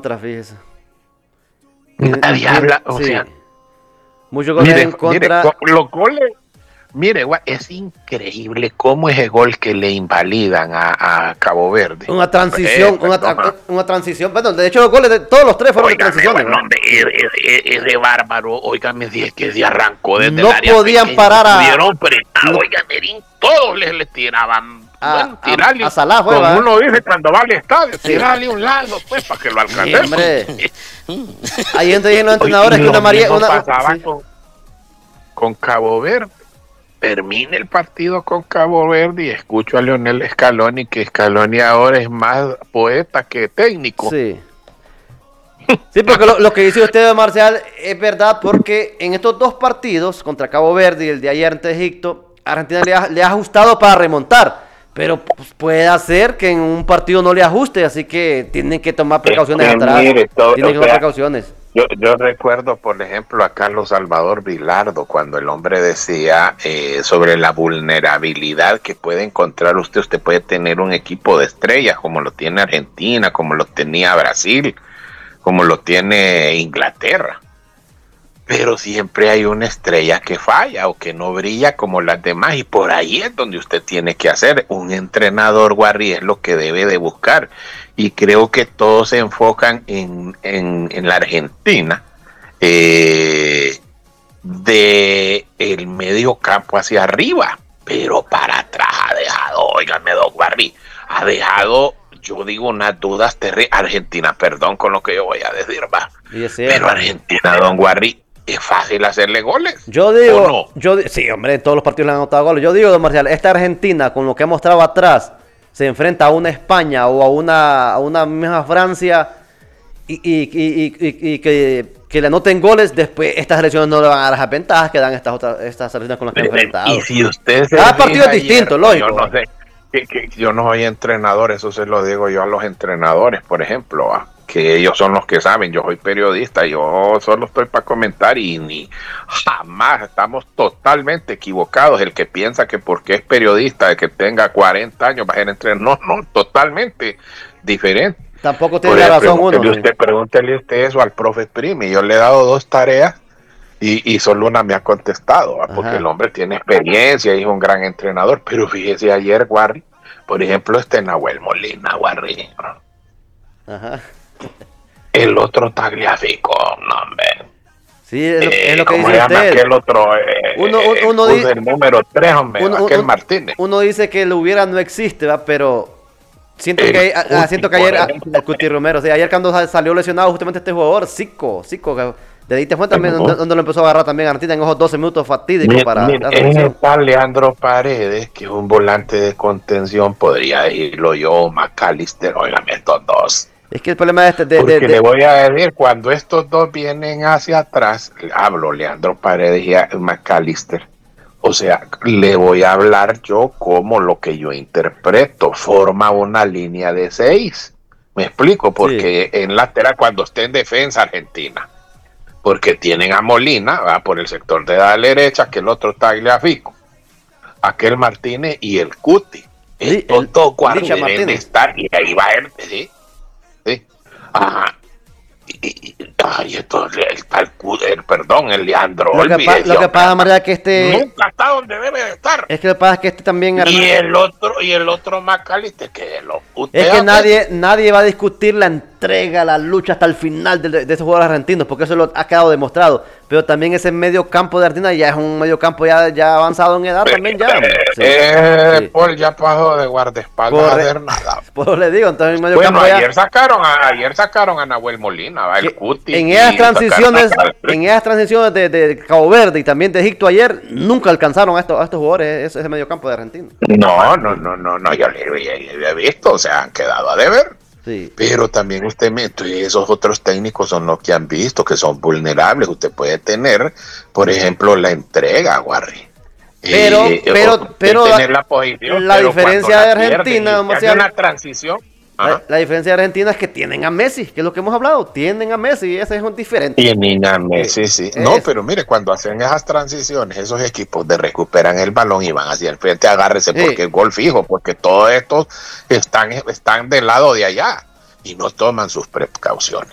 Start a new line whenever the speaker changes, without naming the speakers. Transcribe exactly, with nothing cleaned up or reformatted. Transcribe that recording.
contra, fíjese.
Nadie habla, o
sí.
sea.
Muchos goles
mire,
en contra.
Mire, los goles, mire, es increíble cómo ese gol que le invalidan a, a Cabo Verde.
Una transición,
eh,
una, tra una transición. Bueno, de hecho los goles de todos los tres fueron
Óigame,
de transiciones.
Bueno, es de bárbaro, óigame, si es que se arrancó desde
no
el área
podían
pequeña,
parar a.
Pudieron frenar,
no,
óigame, todos les, les tiraban.
A,
bueno, tirarle,
a, a Salah, fue,
como
¿va?
uno dice cuando va al estadio, sí. Tirarle un lado, pues, para que lo alcancemos.
Sí, ahí entonces dicen los entrenadores que una María. Una,
pasaba
sí.
con, con Cabo Verde. Termina el partido con Cabo Verde y escucho a Lionel Scaloni, que Scaloni ahora es más poeta que técnico.
Sí. Sí, porque lo, lo que dice usted, Marcial, es verdad, porque en estos dos partidos, contra Cabo Verde y el de ayer ante Egipto, Argentina le ha, le ha ajustado para remontar, pero pues, puede ser que en un partido no le ajuste, así que tienen que tomar precauciones es que, atrás. Mire, todo, tienen que tomar sea, precauciones.
Yo, yo recuerdo, por ejemplo, a Carlos Salvador Vilardo, cuando el hombre decía eh, sobre la vulnerabilidad que puede encontrar usted. Usted puede tener un equipo de estrellas, como lo tiene Argentina, como lo tenía Brasil, como lo tiene Inglaterra. Pero siempre hay una estrella que falla o que no brilla como las demás, y por ahí es donde usted tiene que hacer. Un entrenador, Guarri, es lo que debe de buscar, y creo que todos se enfocan en, en, en la Argentina, eh, de el medio campo hacia arriba, pero para atrás ha dejado, óigame, don Guarri, ha dejado, yo digo, unas dudas terribles. Argentina, perdón con lo que yo voy a decir, va, pero Argentina, don Guarri, es fácil hacerle goles.
Yo digo, no? yo sí, hombre, en todos los partidos le han anotado goles. Yo digo, don Marcial, esta Argentina, con lo que ha mostrado atrás, se enfrenta a una España o a una, a una misma Francia y, y, y, y, y que, que le anoten goles. Después estas selecciones no le van a dar las ventajas que dan estas otras estas selecciones con las que han enfrentado.
Y si usted se
cada partido es distinto, lógico.
Yo no sé, que, que yo no soy entrenador, eso se lo digo yo a los entrenadores, por ejemplo, ¿ah? Que ellos son los que saben. Yo soy periodista, yo solo estoy para comentar, y ni jamás estamos totalmente equivocados. El que piensa que porque es periodista, de que tenga cuarenta años va a ser entrenador, no, no, totalmente diferente.
Tampoco tiene la razón uno.
Usted, pregúntele usted eso al profe Primi. Yo le he dado dos tareas y, y solo una me ha contestado, ¿va? Porque el hombre tiene experiencia y es un gran entrenador. Pero fíjese ayer, Guarri, por ejemplo, este Nahuel Molina, Guarri. Ajá. El otro Tagliafico, no, hombre.
Sí, es lo, eh, es lo que dice
llama
usted.
Aquel otro, eh,
uno, uno, uno
dice, el número tres, hombre, uno, aquel un, Martínez.
Uno dice que lo hubiera no existe, ¿va? Pero siento el que, Cuti, a, siento que ayer, a, el Cuti Romero, sí, ayer cuando salió lesionado justamente este jugador, Zico, Zico, que de ahí te fue también, donde, donde lo empezó a agarrar también Argentina en esos doce minutos fatídicos mira, para...
Mira, está Leandro Paredes, que es un volante de contención, podría decirlo yo, McAllister, óigame, estos dos.
Es que el problema de este... De,
Porque
de, de,
le voy a decir, cuando estos dos vienen hacia atrás, hablo Leandro Paredes y McAllister, o sea, le voy a hablar yo como lo que yo interpreto, forma una línea de seis, me explico, porque sí. En lateral, cuando esté en defensa Argentina, porque tienen a Molina, va por el sector de la derecha, que el otro Tagliafico, aquel Martínez y el Cuti, estos dos cuartos deben de estar, y ahí va él, ¿sí? Sí. Ajá. Y, y, ay, esto el, el, el perdón, el Leandro.
Lo que, pa, lo que pasa, María, que este
nunca está donde debe de estar.
Es que lo que pasa es que este también.
Y el otro, y el otro McAllister, que lo.
Es que nadie, nadie va a discutir la entrega, la lucha hasta el final de, de esos jugadores argentinos, porque eso lo ha quedado demostrado. Pero también ese medio campo de Argentina ya es un medio campo ya, ya avanzado en edad
Pero,
también ya.
Sí. Eh, sí. Paul ya pasó de guardaespaldas a hacer nada.
Pues le digo, entonces el medio
bueno,
campo
ayer
ya...
sacaron a, ayer sacaron a Nahuel Molina, ¿va? El Cuti.
En esas transiciones, en esas transiciones de, de Cabo Verde y también de Egipto ayer, nunca alcanzaron a estos, a estos jugadores ese, ese medio campo de Argentina.
No, no, no, no, no, yo le había visto, o sea, han quedado a deber. Sí. Pero también usted me, esos otros técnicos son los que han visto que son vulnerables. Usted puede tener, por ejemplo, la entrega, Guarri.
Pero, eh, pero, pero
tener la, posición,
la
pero
diferencia de Argentina,
pierde, hay una transición.
La, la diferencia de Argentina es que tienen a Messi, que es lo que hemos hablado, tienen a Messi, y ese es un diferente.
Tienen a Messi, sí. Es. No, pero mire, cuando hacen esas transiciones, esos equipos de recuperan el balón y van hacia el frente, agárrese, sí. Porque es gol fijo, porque todos estos están, están del lado de allá y no toman sus precauciones.